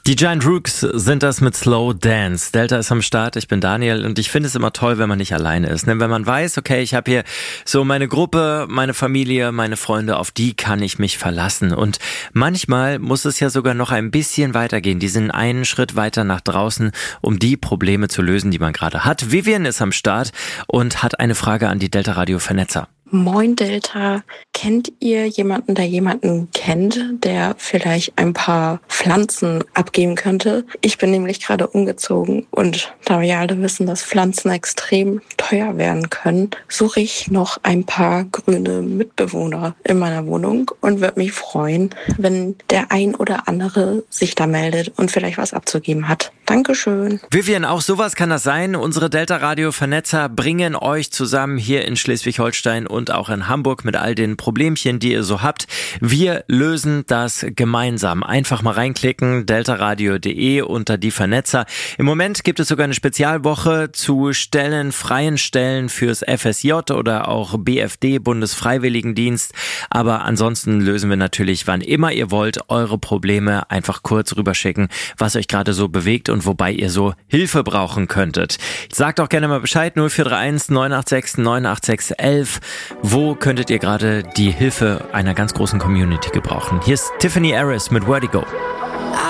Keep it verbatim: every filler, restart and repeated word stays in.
Die Giant Rooks sind das mit Slow Dance. Delta ist am Start, ich bin Daniel und ich finde es immer toll, wenn man nicht alleine ist. Wenn man weiß, okay, ich habe hier so meine Gruppe, meine Familie, meine Freunde, auf die kann ich mich verlassen. Und manchmal muss es ja sogar noch ein bisschen weitergehen, diesen einen Schritt weiter nach draußen, um die Probleme zu lösen, die man gerade hat. Vivian ist am Start und hat eine Frage an die Delta Radio Vernetzer. Moin Delta, kennt ihr jemanden, der jemanden kennt, der vielleicht ein paar Pflanzen abgeben könnte? Ich bin nämlich gerade umgezogen und da wir alle wissen, dass Pflanzen extrem teuer werden können, suche ich noch ein paar grüne Mitbewohner in meiner Wohnung und würde mich freuen, wenn der ein oder andere sich da meldet und vielleicht was abzugeben hat. Dankeschön. Vivian, auch sowas kann das sein. Unsere Delta Radio Vernetzer bringen euch zusammen hier in Schleswig-Holstein und auch in Hamburg mit all den Problemchen, die ihr so habt. Wir lösen das gemeinsam. Einfach mal reinklicken, deltaradio punkt de unter die Vernetzer. Im Moment gibt es sogar eine Spezialwoche zu Stellen, freien Stellen fürs F S J oder auch B F D, Bundesfreiwilligendienst. Aber ansonsten lösen wir natürlich, wann immer ihr wollt, eure Probleme einfach kurz rüberschicken, was euch gerade so bewegt und wobei ihr so Hilfe brauchen könntet. Sagt auch gerne mal Bescheid, null vier drei eins neun acht sechs neun acht sechs elf. Wo könntet ihr gerade die Hilfe einer ganz großen Community gebrauchen? Hier ist Tiffany Harris mit Vertigo.